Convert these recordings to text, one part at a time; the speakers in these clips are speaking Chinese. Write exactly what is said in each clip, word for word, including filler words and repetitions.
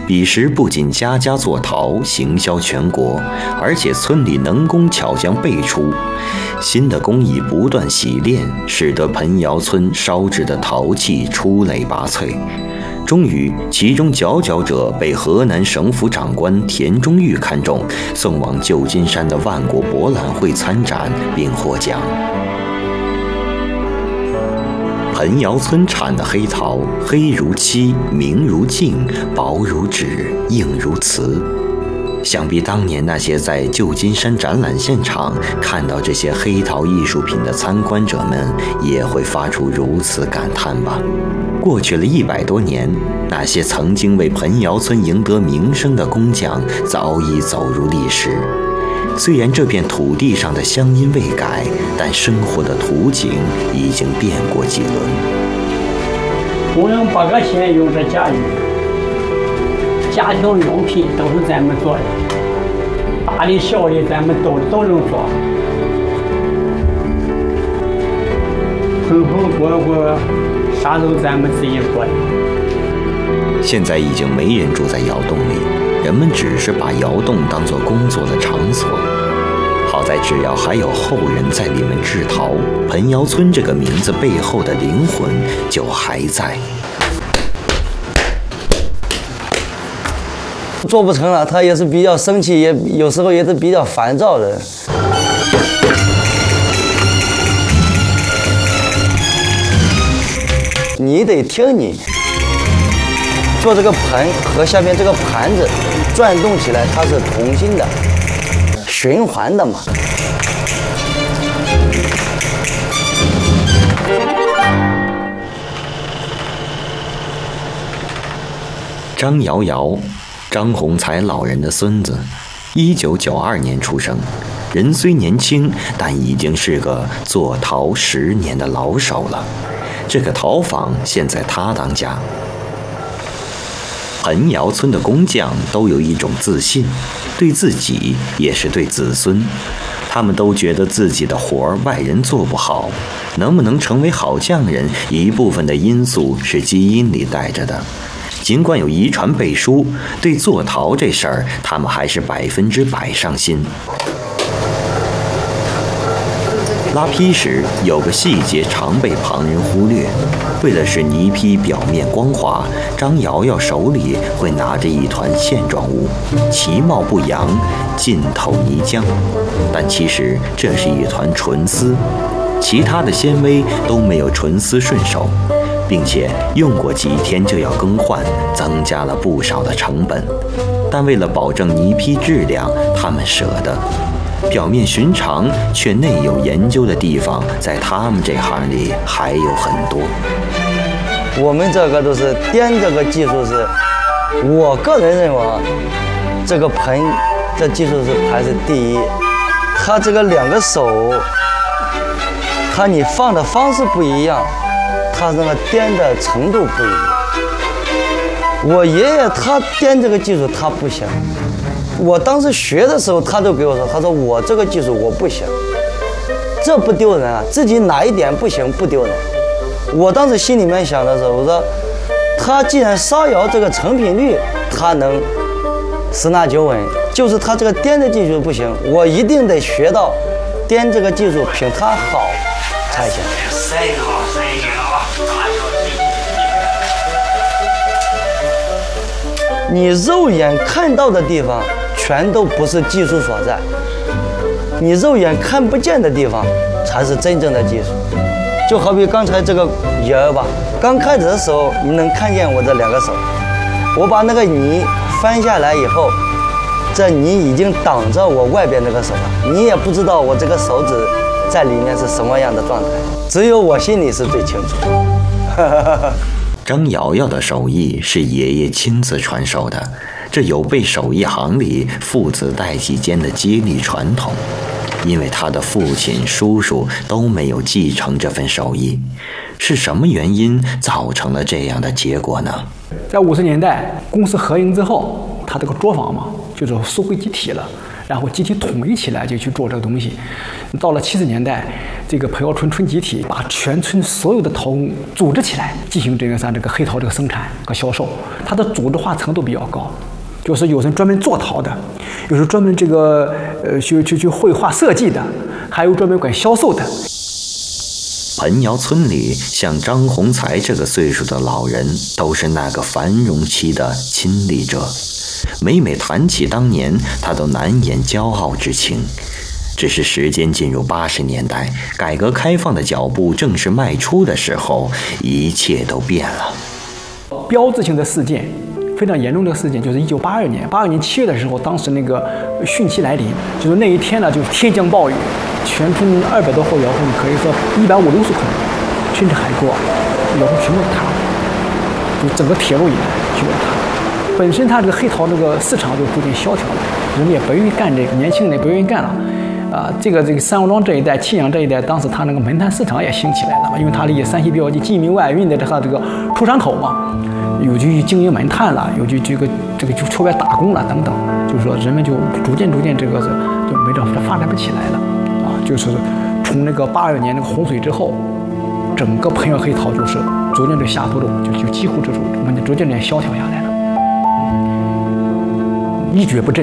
彼时不仅家家做陶，行销全国，而且村里能工巧匠辈出。新的工艺不断洗炼，使得彭窑村烧制的陶器出类拔萃。终于，其中佼佼者被河南省府长官田中玉看中，送往旧金山的万国博览会参展，并获奖。彭窑村产的黑陶，黑如漆，明如镜，薄如纸，硬如瓷。想必当年那些在旧金山展览现场看到这些黑陶艺术品的参观者们，也会发出如此感叹吧。过去了一百多年，那些曾经为彭窑村赢得名声的工匠早已走入历史。虽然这片土地上的乡音未改，但生活的图景已经变过几轮。 我们八个县用的家具，家庭用品都是咱们做的，大的小的咱们都都能做。盆盆锅锅啥都咱们自己做的。 现在已经没人住在窑洞里，人们只是把窑洞当作工作的场所。好在只要还有后人在里面制陶，彭窑村这个名字背后的灵魂就还在。 做不成了，他也是比较生气，也有时候也是比较烦躁的。你得听你做这个盆和下面这个盘子转动起来，它是同心的、循环的嘛。 张瑶瑶，张宏才老人的孙子，一九九二年出生，人虽年轻，但已经是个做陶十年的老手了。这个陶坊现在他当家。彭窑村的工匠都有一种自信，对自己也是对子孙。他们都觉得自己的活儿外人做不好，能不能成为好匠人，一部分的因素是基因里带着的。尽管有遗传背书，对做陶这事儿，他们还是百分之百上心。拉坯时有个细节常被旁人忽略，为了使泥坯表面光滑，张瑶瑶手里会拿着一团线状物，其貌不扬，浸透泥浆，但其实这是一团纯丝，其他的纤维都没有纯丝顺手，并且用过几天就要更换，增加了不少的成本。但为了保证泥坯质量，他们舍得。表面寻常却内有研究的地方，在他们这行里还有很多。 我们这个都是颠这个技术是，我个人认为啊，这个盆这技术是排是第一。它这个两个手，它你放的方式不一样，它那个颠的程度不一样。我爷爷他颠这个技术他不行。我当时学的时候，他就给我说：“他说我这个技术我不行，这不丢人啊，自己哪一点不行不丢人。”我当时心里面想的时候，我说，他既然烧窑这个成品率他能十拿九稳，就是他这个颠的技术不行，我一定得学到颠这个技术比他好才行。你肉眼看到的地方全都不是技术所在，你肉眼看不见的地方才是真正的技术。就好比刚才这个泥儿吧，刚开始的时候你能看见我这两个手，我把那个泥翻下来以后，这泥已经挡着我外边这个手了，你也不知道我这个手指在里面是什么样的状态，只有我心里是最清楚。 张瑶瑶的手艺是爷爷亲自传授的，这有悖手艺行里父子代际间的接力传统。因为他的父亲、叔叔都没有继承这份手艺，是什么原因造成了这样的结果呢？ 在五十年代公司合营之后，他这个作坊嘛就是收回集体了， 然后集体统一起来就去做这个东西。到了七十年代，这个彭窑村村集体把全村所有的陶工组织起来，进行这个像这个黑陶这个生产和销售，它的组织化程度比较高。就是有人专门做陶的，有时专门这个呃去去去绘画设计的，还有专门管销售的。 彭窑村里，像张宏才这个岁数的老人，都是那个繁荣期的亲历者。每每谈起当年，他都难掩骄傲之情。只是时间进入八十年代，改革开放的脚步正式迈出的时候，一切都变了。 标志性的事件，非常严重的事件，就是一九八二年，八二年七月的时候，当时那个汛期来临，就是那一天呢，就天降暴雨，全村二百多户窑户，可以说一百五六十户，甚至还过窑户全部塌了，就整个铁路以来全部塌了。本身它这个黑陶这个市场就逐渐萧条了，人们也不愿意干这个，年轻人也不愿意干了。啊，这个这个三王庄这一带、沁阳这一带，当时它那个煤炭市场也兴起来了嘛，因为它离山西比较近，晋民外运的这个这个出山口嘛，有去经营煤炭了，有去这个这个就出外打工了等等，就是说人们就逐渐逐渐这个是就没这发展不起来了啊，就是从那个八二年那个洪水之后，整个彭窑黑陶就是逐渐的下坡路，就就几乎这种逐渐的萧条下来了，一蹶不振。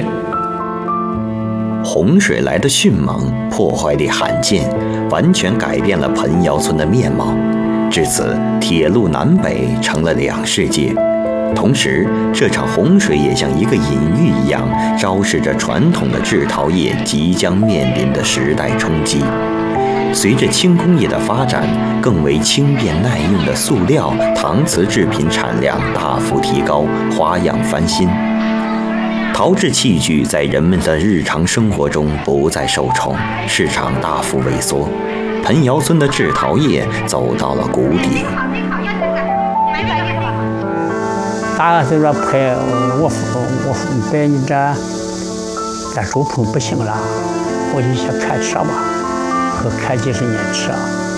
洪水来的迅猛，破坏力罕见，完全改变了彭窑村的面貌。至此，铁路南北成了两世界。同时，这场洪水也像一个隐喻一样，昭示着传统的制陶业即将面临的时代冲击。随着轻工业的发展，更为轻便耐用的塑料、搪瓷制品产量大幅提高，花样翻新。陶制器具在人们的日常生活中不再受宠，市场大幅萎缩，彭窑村的制陶业走到了谷底。 大概是说拍我父我父白你这这手碰不行了，我就想看车吧，和看几十年车。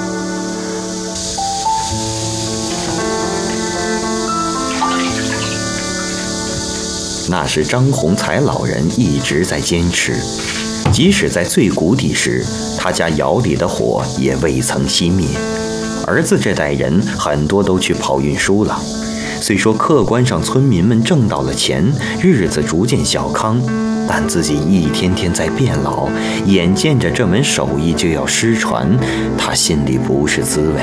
那是张宏才老人一直在坚持，即使在最谷底时，他家窑里的火也未曾熄灭。儿子这代人很多都去跑运输了，虽说客观上村民们挣到了钱，日子逐渐小康，但自己一天天在变老，眼见着这门手艺就要失传，他心里不是滋味。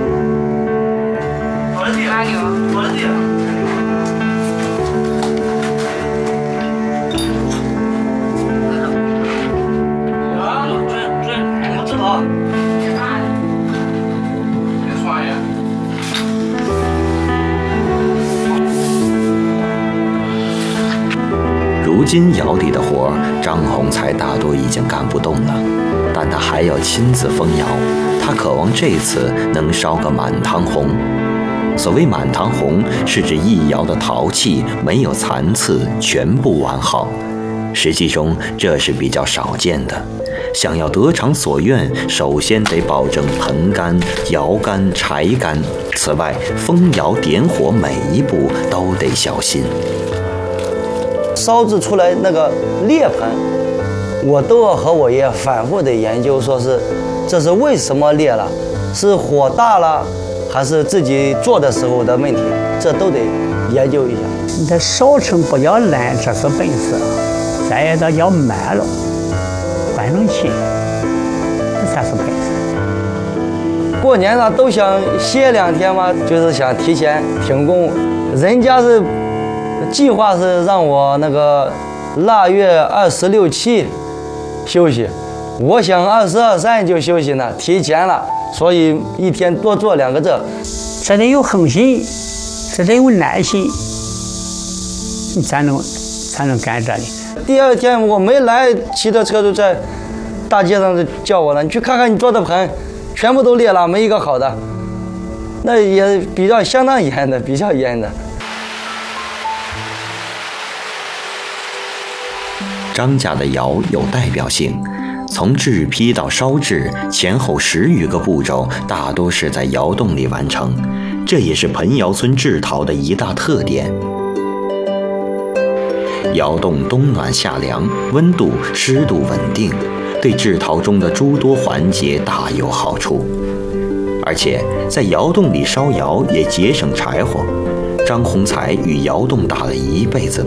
如今窑里的活，张宏才大多已经干不动了，但他还要亲自封窑。他渴望这次能烧个满堂红。所谓满堂红，是指一窑的陶器没有残次，全部完好。实际中这是比较少见的。想要得偿所愿，首先得保证盆干、窑干、柴干。此外，封窑点火每一步都得小心。 烧制出来那个裂盆，我都要和我爷反复的研究，说是这是为什么裂了，是火大了，还是自己做的时候的问题，这都得研究一下。 你这烧成不要烂，这是本事；再一个要慢了，关上气，这才是本事。 过年了都想歇两天嘛，就是想提前停工，人家是。计划是让我那个腊月二十六七休息，我想二十二三就休息呢，提前了，所以一天多做两个这。 这得有恒心，这得有耐心，你才能才能干这里。 第二天我没来，骑着车就在大街上就叫我了，你去看看你做的盆，全部都裂了，没一个好的。那也比较相当严的，比较严的。 张家的窑有代表性，从制坯到烧制，前后十余个步骤，大多是在窑洞里完成。这也是彭窑村制陶的一大特点。 窑洞冬暖夏凉，温度湿度稳定，对制陶中的诸多环节大有好处。而且在窑洞里烧窑也节省柴火。张宏才与窑洞打了一辈子